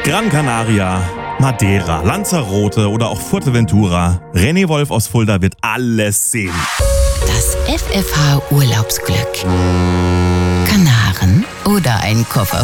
Gran Canaria, Madeira, Lanzarote oder auch Fuerteventura. René Wolf aus Fulda wird alles sehen. Das FFH Urlaubsglück. Kanaren oder ein Koffer